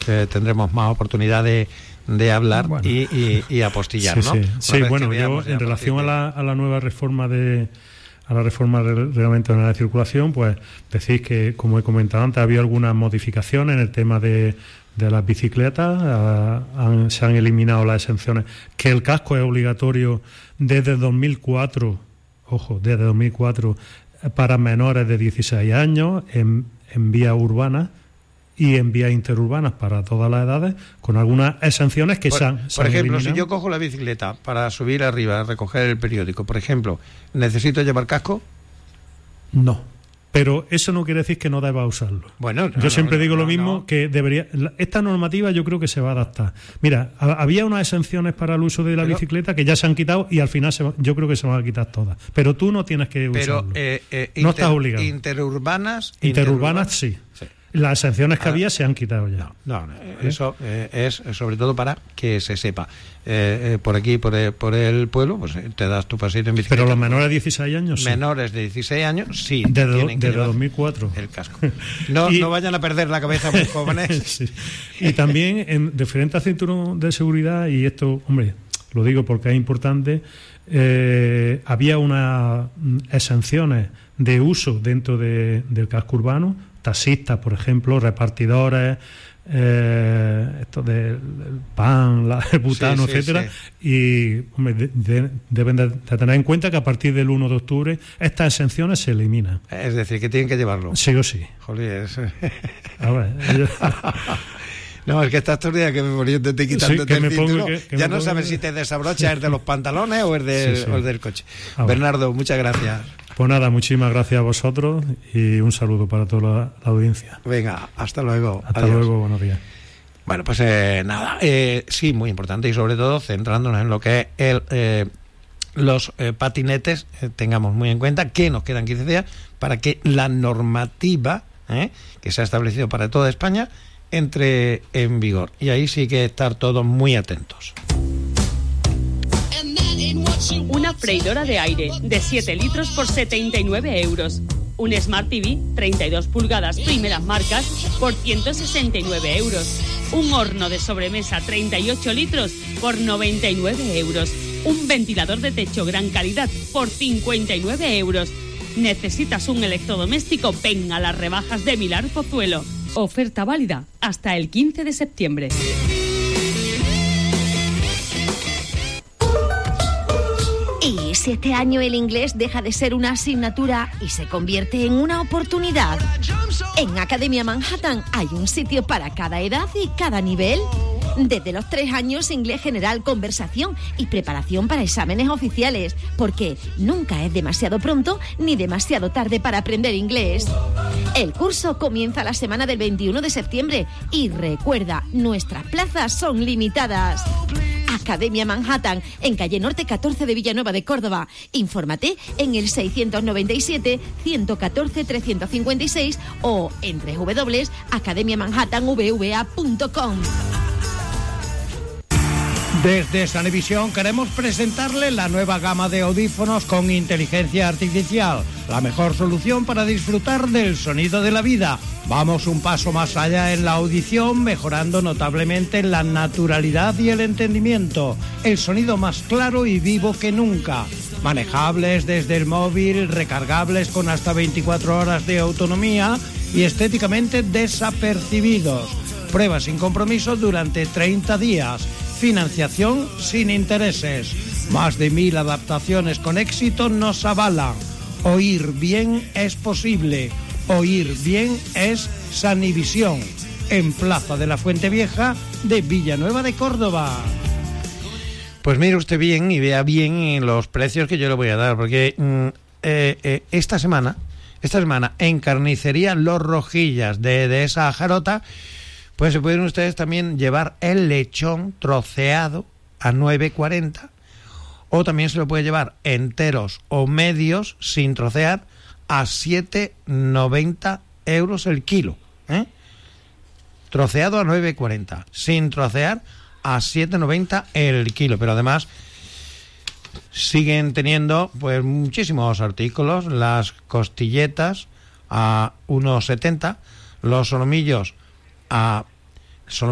que tendremos más oportunidad de hablar y apostillar, ¿no? Sí, bueno, yo en relación a la nueva reforma del reglamento general de circulación, pues decís que, como he comentado antes, había algunas modificaciones en el tema de las bicicletas. Se han eliminado las exenciones, que el casco es obligatorio desde 2004, desde 2004 para menores de 16 años en vías urbanas y en vías interurbanas para todas las edades, con algunas exenciones que se han ejemplo, eliminado. Si yo cojo la bicicleta para subir arriba a recoger el periódico, por ejemplo, ¿necesito llevar casco? No, pero eso no quiere decir que no deba usarlo. Bueno, yo siempre digo lo mismo, que debería. Esta normativa yo creo que se va a adaptar. Mira, había unas exenciones para el uso de la bicicleta que ya se han quitado y al final yo creo que se van a quitar todas. Pero tú no tienes que usarlo. No estás obligado. Interurbanas sí. Las exenciones que había se han quitado ya. Eso es sobre todo para que se sepa. Por aquí, por el pueblo, pues te das tu paseo en bicicleta. Pero los menores de 16 años sí. Menores de 16 años sí. Desde 2004. El casco. No vayan a perder la cabeza muy jóvenes. Sí. Y también en referente al cinturón de seguridad, y esto, hombre, lo digo porque es importante, había unas exenciones de uso dentro del casco urbano. Taxistas, por ejemplo, repartidores, esto del pan, el butano, etcétera. Sí. Y hombre, deben de tener en cuenta que a partir del 1 de octubre estas exenciones se eliminan. Es decir, que tienen que llevarlo. Sí o sí. Joder, a ver, no, es que estás todo el día que me poniéndote quitándote el cinturón. Ya no sabes si te desabrochas el de los pantalones o el del coche. Bernardo, muchas gracias. Pues nada, muchísimas gracias a vosotros y un saludo para toda la audiencia. Venga, hasta luego. Hasta luego, buenos días. Bueno, pues nada, sí, muy importante, y sobre todo centrándonos en lo que es los patinetes, tengamos muy en cuenta que nos quedan 15 días para que la normativa que se ha establecido para toda España entre en vigor. Y ahí sí que estar todos muy atentos. Una freidora de aire de 7 litros por 79 euros. Un Smart TV 32 pulgadas primeras marcas por 169 euros. Un horno de sobremesa 38 litros por 99 euros. Un ventilador de techo gran calidad por 59 euros. ¿Necesitas un electrodoméstico? Ven a las rebajas de Vilar Pozuelo. Oferta válida hasta el 15 de septiembre. ¿Y si este año el inglés deja de ser una asignatura y se convierte en una oportunidad? En Academia Manhattan hay un sitio para cada edad y cada nivel. Desde los 3 años, inglés general, conversación y preparación para exámenes oficiales, porque nunca es demasiado pronto ni demasiado tarde para aprender inglés. El curso comienza la semana del 21 de septiembre y recuerda, nuestras plazas son limitadas. Academia Manhattan, en calle Norte 14 de Villanueva de Córdoba. Infórmate en el 697-114-356 o en www.academiamanhattanvva.com. Desde Sanevisión queremos presentarle la nueva gama de audífonos con inteligencia artificial, la mejor solución para disfrutar del sonido de la vida. Vamos un paso más allá en la audición, mejorando notablemente la naturalidad y el entendimiento, el sonido más claro y vivo que nunca. Manejables desde el móvil, recargables con hasta 24 horas de autonomía y estéticamente desapercibidos. Prueba sin compromiso durante 30 días. Financiación sin intereses. Más de 1000 adaptaciones con éxito nos avalan. Oír bien es posible. Oír bien es Sanivisión. En Plaza de la Fuente Vieja de Villanueva de Córdoba. Pues mire usted bien y vea bien los precios que yo le voy a dar, porque esta semana en Carnicería Los Rojillas de esa Jarota, pues se pueden ustedes también llevar el lechón troceado a 9,40, o también se lo puede llevar enteros o medios sin trocear a 7,90 euros el kilo, troceado a 9,40, sin trocear a 7,90 el kilo. Pero además siguen teniendo pues muchísimos artículos: las costilletas a 1,70, los solomillos a